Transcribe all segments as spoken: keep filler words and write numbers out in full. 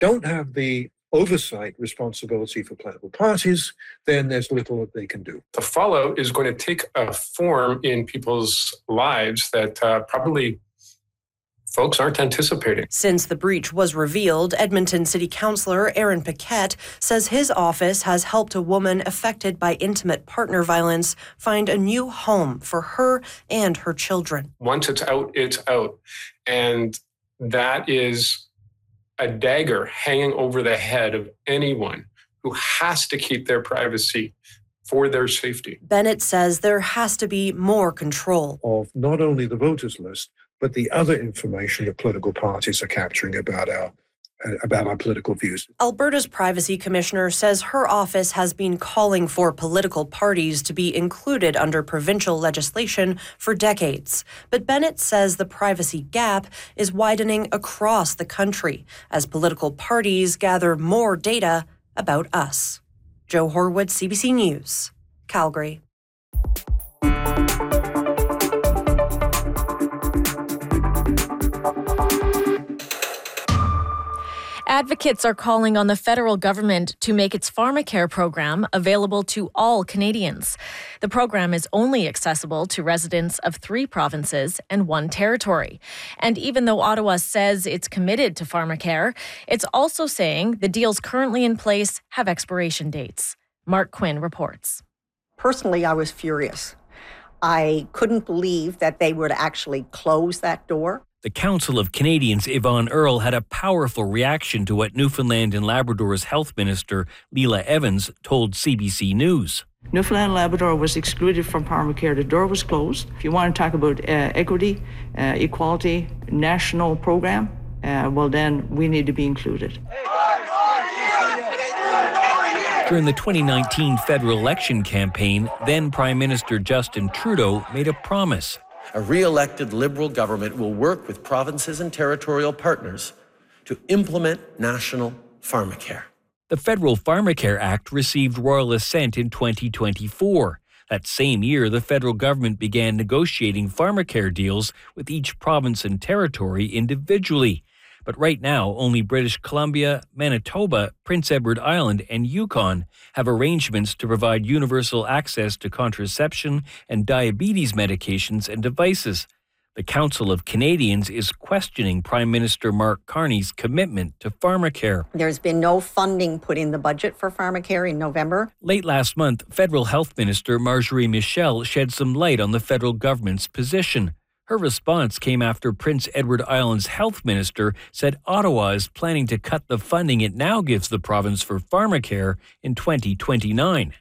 don't have the oversight responsibility for political parties, then there's little that they can do. The fallout is going to take a form in people's lives that uh, probably folks aren't anticipating. Since the breach was revealed, Edmonton City Councillor Aaron Paquette says his office has helped a woman affected by intimate partner violence find a new home for her and her children. Once it's out, it's out. And that is a dagger hanging over the head of anyone who has to keep their privacy for their safety. Bennett says there has to be more control of not only the voters list, but the other information that political parties are capturing about our uh, about our political views. Alberta's Privacy Commissioner says her office has been calling for political parties to be included under provincial legislation for decades. But Bennett says the privacy gap is widening across the country as political parties gather more data about us. Jo Horwood, C B C News, Calgary. Advocates are calling on the federal government to make its pharmacare program available to all Canadians. The program is only accessible to residents of three provinces and one territory. And even though Ottawa says it's committed to pharmacare, it's also saying the deals currently in place have expiration dates. Mark Quinn reports. Personally, I was furious. I couldn't believe that they would actually close that door. The Council of Canadians, Yvonne Earle, had a powerful reaction to what Newfoundland and Labrador's Health Minister, Leela Evans, told C B C News. Newfoundland and Labrador was excluded from pharmacare. The door was closed. If you want to talk about uh, equity, uh, equality, national program, uh, well then we need to be included. During the twenty nineteen federal election campaign, then Prime Minister Justin Trudeau made a promise. A re-elected Liberal government will work with provinces and territorial partners to implement national pharmacare. The Federal Pharmacare Act received royal assent in twenty twenty-four. That same year, the federal government began negotiating pharmacare deals with each province and territory individually. But right now, only British Columbia, Manitoba, Prince Edward Island, and Yukon have arrangements to provide universal access to contraception and diabetes medications and devices. The Council of Canadians is questioning Prime Minister Mark Carney's commitment to pharmacare. There's been no funding put in the budget for pharmacare in November. Late last month, Federal Health Minister Marjorie Michel shed some light on the federal government's position. Her response came after Prince Edward Island's health minister said Ottawa is planning to cut the funding it now gives the province for pharmacare in twenty twenty-nine.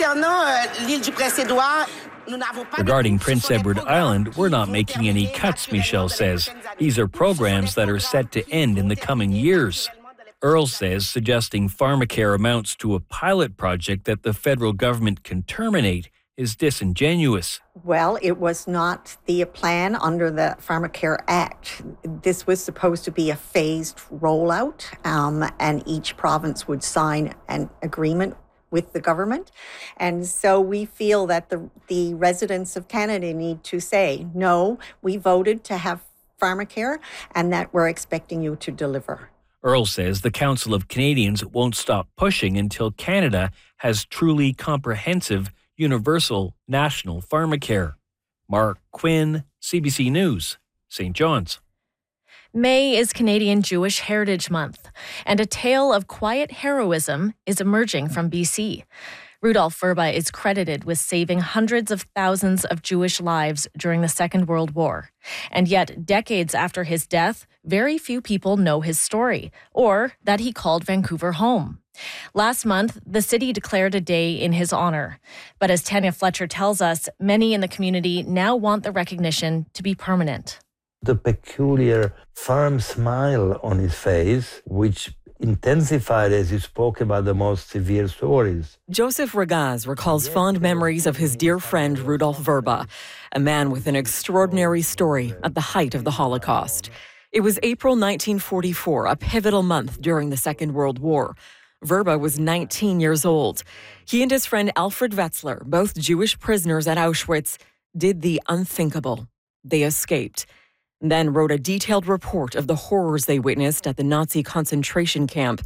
Regarding Prince Edward Island, we're not making any cuts, Michel says. These are programs that are set to end in the coming years. Earle says suggesting pharmacare amounts to a pilot project that the federal government can terminate is disingenuous. Well, it was not the plan under the Pharmacare Act. This was supposed to be a phased rollout, um, and each province would sign an agreement with the government. And so we feel that the, the residents of Canada need to say, no, we voted to have pharmacare and that we're expecting you to deliver. Earle says the Council of Canadians won't stop pushing until Canada has truly comprehensive universal national pharmacare. Mark Quinn, C B C News, Saint John's. May is Canadian Jewish Heritage Month, and a tale of quiet heroism is emerging from B C. Rudolf Verba is credited with saving hundreds of thousands of Jewish lives during the Second World War. And yet, decades after his death, very few people know his story, or that he called Vancouver home. Last month, the city declared a day in his honor. But as Tanya Fletcher tells us, many in the community now want the recognition to be permanent. The peculiar, firm smile on his face, which intensified as he spoke about the most severe stories. Joseph Ragaz recalls fond memories of his dear friend Rudolf Verba, a man with an extraordinary story at the height of the Holocaust. It was April nineteen forty-four, a pivotal month during the Second World War. Verba was nineteen years old. He and his friend Alfred Wetzler, both Jewish prisoners at Auschwitz, did the unthinkable. They escaped. then wrote a detailed report of the horrors they witnessed at the Nazi concentration camp.